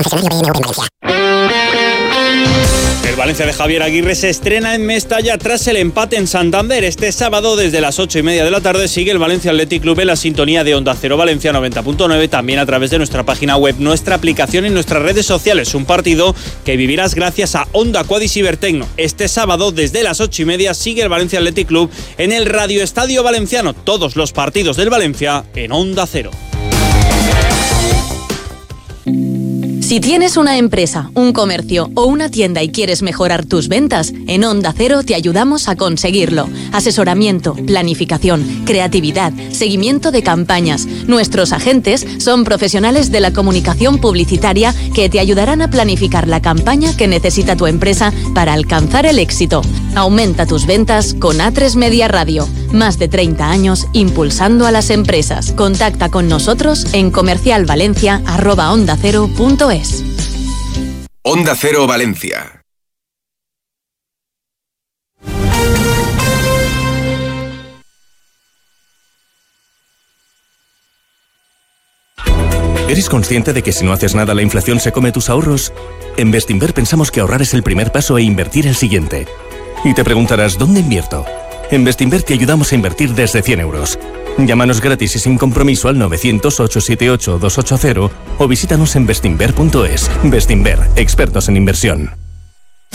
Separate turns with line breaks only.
concesionario BMW Valencia.
El Valencia de Javier Aguirre se estrena en Mestalla tras el empate en Santander. Este sábado, desde las 8:30 de la tarde, sigue el Valencia Athletic Club en la sintonía de Onda Cero Valencia 90.9, también a través de nuestra página web, nuestra aplicación y nuestras redes sociales. Un partido que vivirás gracias a Onda Quad y Cibertecno. Este sábado, desde las 8:30, sigue el Valencia Athletic Club en el Radio Estadio Valenciano. Todos los partidos del Valencia en Onda Cero.
Si tienes una empresa, un comercio o una tienda y quieres mejorar tus ventas, en Onda Cero te ayudamos a conseguirlo. Asesoramiento, planificación, creatividad, seguimiento de campañas. Nuestros agentes son profesionales de la comunicación publicitaria que te ayudarán a planificar la campaña que necesita tu empresa para alcanzar el éxito. Aumenta tus ventas con A3 Media Radio. Más de 30 años impulsando a las empresas. Contacta con nosotros en comercialvalencia@ondacero.es.
Onda Cero Valencia.
¿Eres consciente de que si no haces nada la inflación se come tus ahorros? En Bestinver pensamos que ahorrar es el primer paso e invertir el siguiente. Y te preguntarás, ¿dónde invierto? En Bestinver te ayudamos a invertir desde 100 euros. Llámanos gratis y sin compromiso al 900-878-280 o visítanos en bestinver.es. Bestinver, expertos en inversión.